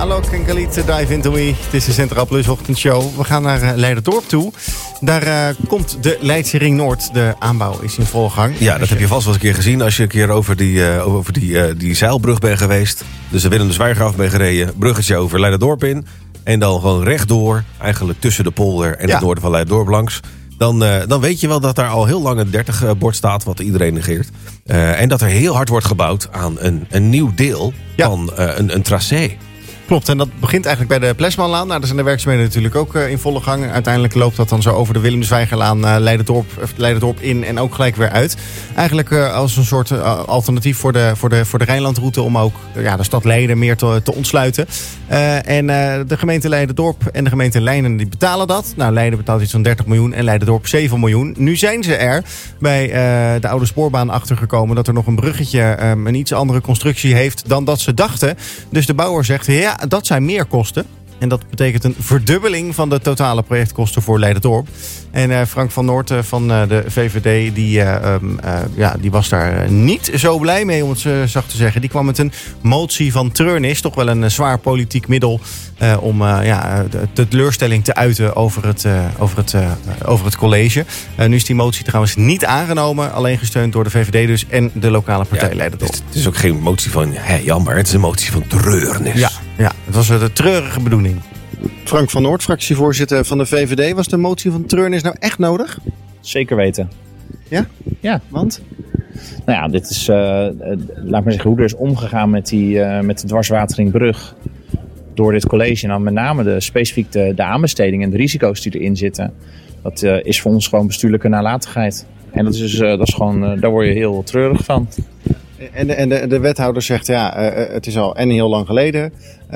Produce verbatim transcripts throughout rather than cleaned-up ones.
Alok en Khalid, Dive Into Me. Het is de Centraal Plus ochtendshow. We gaan naar uh, Leiderdorp toe. Daar uh, komt de Leidse Ring Noord. De aanbouw is in volle gang. Ja, dat heb je vast wel eens een keer gezien als je een keer over die, uh, over die, uh, die zeilbrug bent geweest. Dus de Willem de Zwijger bent gereden. Bruggetje over Leiderdorp in. En dan gewoon rechtdoor, eigenlijk tussen de polder en ja. het noorden van Leiderdorp langs. Dan, uh, dan weet je wel dat daar al heel lang een dertig-bord staat, wat iedereen negeert. Uh, en dat er heel hard wordt gebouwd aan een, een nieuw deel ja. van uh, een, een tracé. Klopt, en dat begint eigenlijk bij de Plesmanlaan. Nou, daar zijn de werkzaamheden natuurlijk ook uh, in volle gang. Uiteindelijk loopt dat dan zo over de Willem de Zwijgerlaan, uh, Leiderdorp, uh, Leiderdorp in en ook gelijk weer uit. Eigenlijk uh, als een soort uh, alternatief voor de, voor de, voor de Rijnlandroute om ook uh, ja, de stad Leiden meer te, te ontsluiten. Uh, en uh, de gemeente Leiderdorp en de gemeente Leiden die betalen dat. Nou, Leiden betaalt iets van dertig miljoen en Leiderdorp zeven miljoen. Nu zijn ze er bij uh, de oude spoorbaan achtergekomen dat er nog een bruggetje um, een iets andere constructie heeft dan dat ze dachten. Dus de bouwer zegt, ja, dat zijn meerkosten. En dat betekent een verdubbeling van de totale projectkosten voor Leiderdorp. En uh, Frank van Noort uh, van uh, de V V D, die, uh, um, uh, ja, die was daar niet zo blij mee, om het uh, zacht te zeggen. Die kwam met een motie van treurnis. Toch wel een uh, zwaar politiek middel uh, om uh, ja, de, de teleurstelling te uiten over het, uh, over het, uh, over het college. Uh, nu is die motie trouwens niet aangenomen. Alleen gesteund door de V V D dus en de lokale partij ja, Leiderdorp. Het is, het is ook geen motie van hé, jammer. Het is een motie van treurnis. Ja, ja, het was de treurige bedoeling. Frank van Noort, fractievoorzitter van de V V D. Was de motie van treurnis nou echt nodig? Zeker weten. Ja? Ja. Want? Nou ja, dit is, uh, laat maar zeggen, hoe er is omgegaan met, die, uh, met de dwarswateringbrug door dit college. En dan met name de, specifiek de, de aanbesteding en de risico's die erin zitten. Dat uh, is voor ons gewoon bestuurlijke nalatigheid. En dat is, uh, dat is gewoon, uh, daar word je heel treurig van. En de, en de, de wethouder zegt, ja, uh, het is al en heel lang geleden.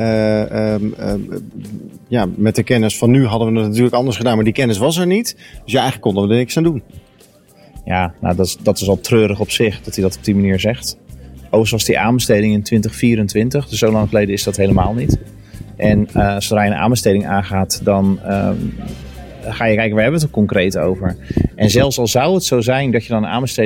Uh, um, uh, ja, met de kennis van nu hadden we het natuurlijk anders gedaan, maar die kennis was er niet. Dus ja, eigenlijk konden we er niks aan doen. Ja, nou, dat, is, dat is al treurig op zich, dat hij dat op die manier zegt. Overigens was die aanbesteding in twintig vierentwintig, dus zo lang geleden is dat helemaal niet. En uh, zodra je een aanbesteding aangaat, dan uh, ga je kijken, waar hebben we het er concreet over? En zelfs al zou het zo zijn dat je dan een aanbesteding